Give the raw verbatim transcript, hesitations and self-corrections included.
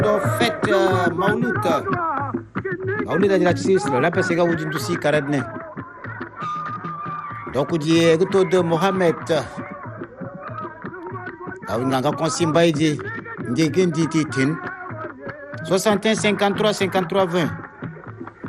do fet maulud maulud ajira tsislo la pesega wujin tusi karadne donc die goto de Mohamed awinga konsimba ide ngegendi titin soixante et un cinquante-trois cinquante-trois vingt